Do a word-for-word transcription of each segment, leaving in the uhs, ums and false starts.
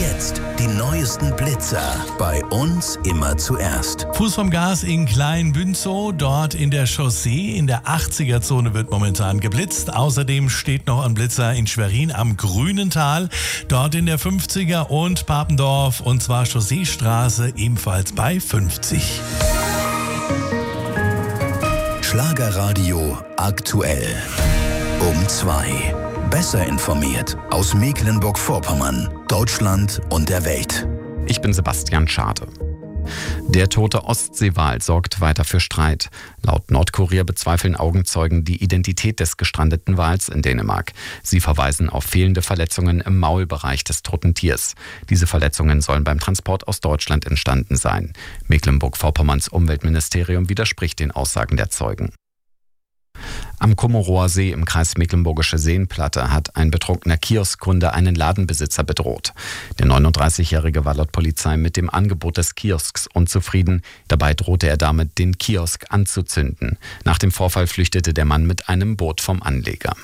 jetzt die neuesten Blitzer. Bei uns immer zuerst. Fuß vom Gas in Klein-Bünzow, dort in der Chaussee. In der achtziger-Zone wird momentan geblitzt. Außerdem steht noch ein Blitzer in Schwerin am Grünental, dort in der fünfziger und Papendorf, und zwar Chausseestraße, ebenfalls bei fünfzig. Schlagerradio aktuell. Um zwei. Besser informiert aus Mecklenburg-Vorpommern, Deutschland und der Welt. Ich bin Sebastian Schade. Der tote Ostseewal sorgt weiter für Streit. Laut Nordkurier bezweifeln Augenzeugen die Identität des gestrandeten Wals in Dänemark. Sie verweisen auf fehlende Verletzungen im Maulbereich des toten Tiers. Diese Verletzungen sollen beim Transport aus Deutschland entstanden sein. Mecklenburg-Vorpommerns Umweltministerium widerspricht den Aussagen der Zeugen. Am Kommorower See im Kreis Mecklenburgische Seenplatte hat ein betrunkener Kioskkunde einen Ladenbesitzer bedroht. Der neununddreißigjährige war laut Polizei mit dem Angebot des Kiosks unzufrieden. Dabei drohte er damit, den Kiosk anzuzünden. Nach dem Vorfall flüchtete der Mann mit einem Boot vom Anleger.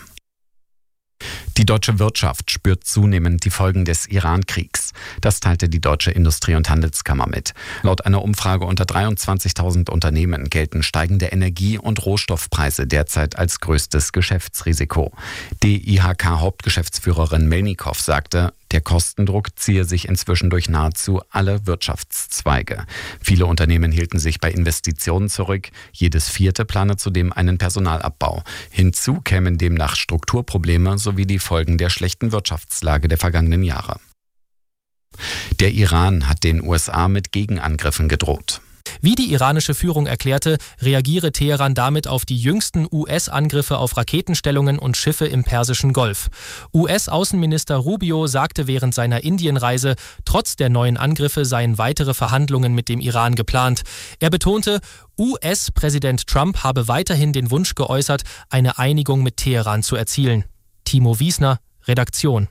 Die deutsche Wirtschaft spürt zunehmend die Folgen des Iran-Kriegs. Das teilte die Deutsche Industrie- und Handelskammer mit. Laut einer Umfrage unter dreiundzwanzigtausend Unternehmen gelten steigende Energie- und Rohstoffpreise derzeit als größtes Geschäftsrisiko. D I H K-Hauptgeschäftsführerin Melnikow sagte, der Kostendruck ziehe sich inzwischen durch nahezu alle Wirtschaftszweige. Viele Unternehmen hielten sich bei Investitionen zurück. Jedes vierte plane zudem einen Personalabbau. Hinzu kämen demnach Strukturprobleme sowie die Folgen der schlechten Wirtschaftslage der vergangenen Jahre. Der Iran hat den U S A mit Gegenangriffen gedroht. Wie die iranische Führung erklärte, reagiere Teheran damit auf die jüngsten U S-Angriffe auf Raketenstellungen und Schiffe im Persischen Golf. U S-Außenminister Rubio sagte während seiner Indienreise, trotz der neuen Angriffe seien weitere Verhandlungen mit dem Iran geplant. Er betonte, U S-Präsident Trump habe weiterhin den Wunsch geäußert, eine Einigung mit Teheran zu erzielen. Timo Wiesner, Redaktion.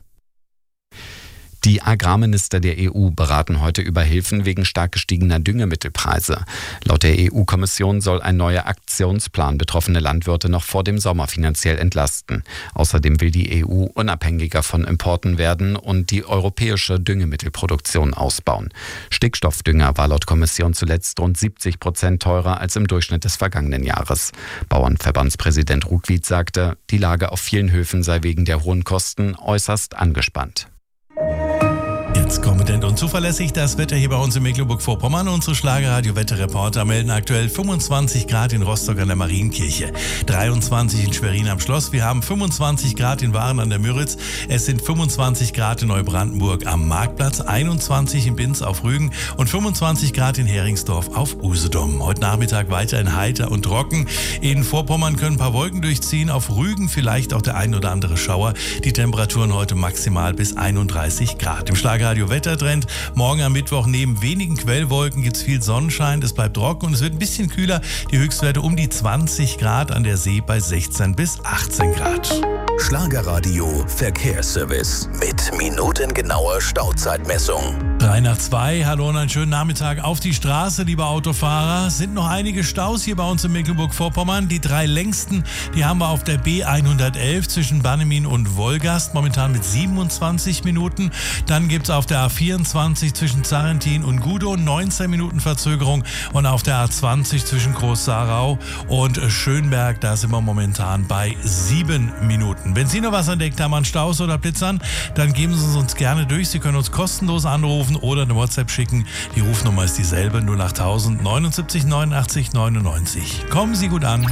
Die Agrarminister der E U beraten heute über Hilfen wegen stark gestiegener Düngemittelpreise. Laut der E U-Kommission soll ein neuer Aktionsplan betroffene Landwirte noch vor dem Sommer finanziell entlasten. Außerdem will die E U unabhängiger von Importen werden und die europäische Düngemittelproduktion ausbauen. Stickstoffdünger war laut Kommission zuletzt rund siebzig Prozent teurer als im Durchschnitt des vergangenen Jahres. Bauernverbandspräsident Ruckwied sagte, die Lage auf vielen Höfen sei wegen der hohen Kosten äußerst angespannt. Jetzt kompetent und zuverlässig das Wetter hier bei uns in Mecklenburg-Vorpommern. Unsere Schlagerradio-Wetterreporter melden aktuell fünfundzwanzig Grad in Rostock an der Marienkirche, dreiundzwanzig in Schwerin am Schloss. Wir haben fünfundzwanzig Grad in Waren an der Müritz. Es sind fünfundzwanzig Grad in Neubrandenburg am Marktplatz, einundzwanzig in Binz auf Rügen und fünfundzwanzig Grad in Heringsdorf auf Usedom. Heute Nachmittag weiterhin heiter und trocken. In Vorpommern können ein paar Wolken durchziehen. Auf Rügen vielleicht auch der ein oder andere Schauer. Die Temperaturen heute maximal bis einunddreißig Grad. Im Schlager Radio Wettertrend. Morgen am Mittwoch neben wenigen Quellwolken gibt es viel Sonnenschein. Es bleibt trocken und es wird ein bisschen kühler. Die Höchstwerte um die zwanzig Grad, an der See bei sechzehn bis achtzehn Grad. Schlagerradio Verkehrsservice mit minutengenauer Stauzeitmessung. drei nach zwei, hallo und einen schönen Nachmittag auf die Straße, liebe Autofahrer. Sind noch einige Staus hier bei uns in Mecklenburg-Vorpommern. Die drei längsten, die haben wir auf der B hundertelf zwischen Bannemin und Wolgast, momentan mit siebenundzwanzig Minuten. Dann gibt es auf der A vierundzwanzig zwischen Zarrentin und Gudow neunzehn Minuten Verzögerung und auf der A zwanzig zwischen Groß-Sarau und Schönberg, da sind wir momentan bei sieben Minuten. Wenn Sie noch was entdeckt haben an Staus oder Blitzern, dann geben Sie es uns gerne durch. Sie können uns kostenlos anrufen oder eine WhatsApp schicken. Die Rufnummer ist dieselbe, null achttausend neunundsiebzig neunundachtzig neunundneunzig. Kommen Sie gut an.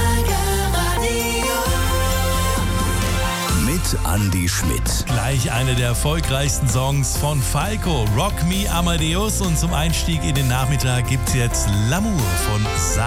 Mit Andi Schmidt. Gleich eine der erfolgreichsten Songs von Falco, Rock Me Amadeus. Und zum Einstieg in den Nachmittag gibt's jetzt L'amour von Sa.